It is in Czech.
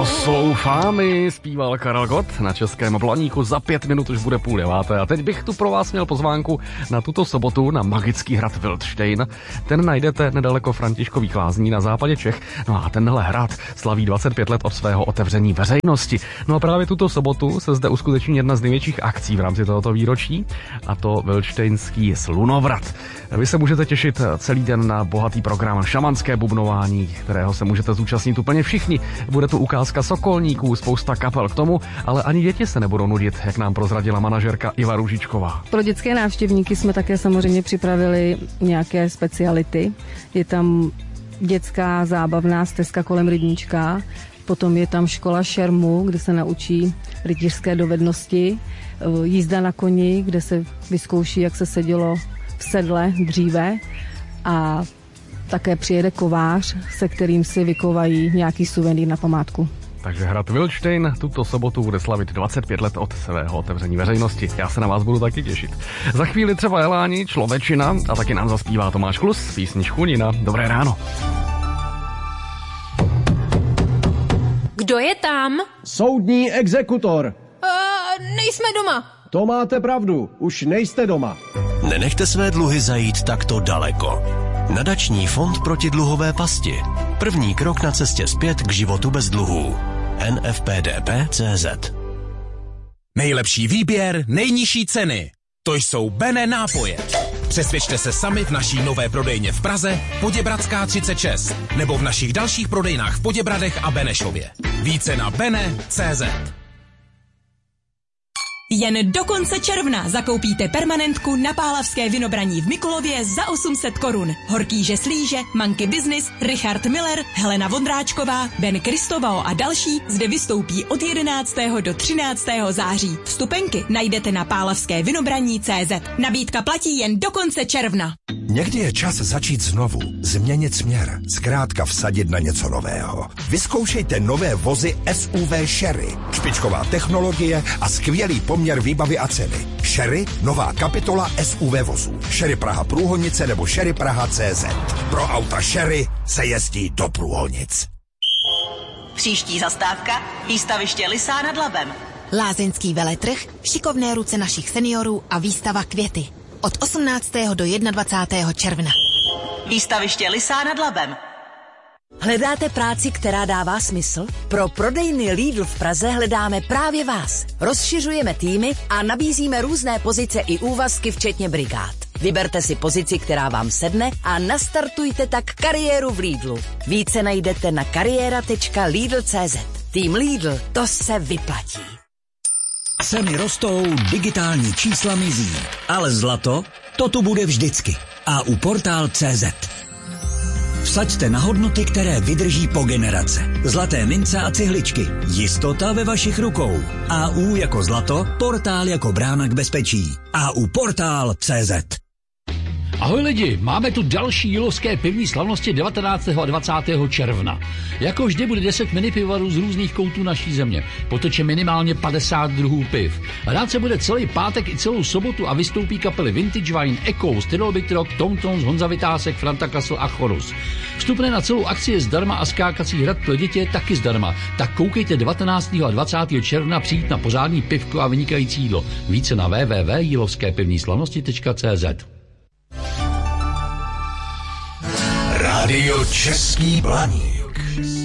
Svou fámy zpíval Karel Gott na Českém Blaníku. Za 5 minut už bude 8:30. A teď bych tu pro vás měl pozvánku na tuto sobotu na magický hrad Vildštejn. Ten najdete nedaleko Františkových Lázní na západě Čech. No a tenhle hrad slaví 25 let od svého otevření veřejnosti. No a právě tuto sobotu se zde uskuteční jedna z největších akcí v rámci tohoto výročí, a to Vildštejnský slunovrat. Vy se můžete těšit celý den na bohatý program šamanské bubnování, kterého se můžete zúčastnit úplně všichni. Bude tu ukázka sokolníků, spousta kapel k tomu, ale ani děti se nebudou nudit, jak nám prozradila manažerka Iva Růžičková. Pro dětské návštěvníky jsme také samozřejmě připravili nějaké speciality. Je tam dětská zábavná stezka kolem rybníčka, potom je tam škola šermu, kde se naučí rytířské dovednosti, jízda na koni, kde se vyzkouší, jak se sedělo v sedle dříve, a také přijede kovář, se kterým si vykovají nějaký suvenýr na památku. Takže hrad Vildštejn tuto sobotu bude slavit 25 let od svého otevření veřejnosti. Já se na vás budu taky těšit. Za chvíli třeba Eláni, Člověčina, a taky nám zaspívá Tomáš Klus, písničku Nina. Dobré ráno. Kdo je tam? Soudní exekutor. Nejsme doma. To máte pravdu, už nejste doma. Nenechte své dluhy zajít takto daleko. Nadační fond proti dluhové pasti. První krok na cestě zpět k životu bez dluhů. NFPDP.cz. Nejlepší výběr, nejnižší ceny. To jsou Bene nápoje. Přesvědčte se sami v naší nové prodejně v Praze, Poděbradská 36, nebo v našich dalších prodejnách v Poděbradech a Benešově. Více na bene.cz. Jen do konce června zakoupíte permanentku na Pálavské Vinobraní v Mikulově za 800 korun. Horkýže Slíže, Manky Business, Richard Miller, Helena Vondráčková, Ben Kristovao a další zde vystoupí od 11. do 13. září. Vstupenky najdete na pálavskévinobraní.cz. Nabídka platí jen do konce června. Někdy je čas začít znovu, změnit směr, zkrátka vsadit na něco nového. Vyzkoušejte nové vozy SUV Sherry. Špičková technologie a skvělý poměr výbavy a ceny. Sherry, nová kapitola SUV vozů. Sherry Praha Průhonice nebo Sherry Praha CZ. Pro auta Sherry se jezdí do Průhonic. Příští zastávka, výstaviště Lysá nad Labem. Lázeňský veletrh, šikovné ruce našich seniorů a výstava Květy. Od 18. do 21. června. Výstaviště Lysá nad Labem. Hledáte práci, která dává smysl? Pro prodejny Lidl v Praze hledáme právě vás. Rozšiřujeme týmy a nabízíme různé pozice i úvazky, včetně brigád. Vyberte si pozici, která vám sedne, a nastartujte tak kariéru v Lidlu. Více najdete na kariéra.lidl.cz. Tým Lidl, to se vyplatí. Ceny rostou, digitální čísla mizí, ale zlato, to tu bude vždycky. A u Portál.cz. Vsaďte na hodnoty, které vydrží po generace. Zlaté mince a cihličky. Jistota ve vašich rukou. AU jako zlato, Portál jako brána k bezpečí. AU Portál.cz. Ahoj lidi, máme tu další jílovské pivní slavnosti 19. a 20. června. Jako vždy bude 10 minipivarů z různých koutů naší země. Poteče minimálně 50 druhů piv. Hrát se bude celý pátek i celou sobotu a vystoupí kapely Vintage Wine, Echo, Styrol Big Rock, Tom Tones, Honza Vytásek, Franta Kasl a Chorus. Vstupné na celou akci je zdarma a skákací hrad pro děti je taky zdarma. Tak koukejte 19. a 20. června přijít na pořádný pivko a vynikající jídlo. Více na www.jílovsképivníslavnosti.cz. Rádio Český Blaník.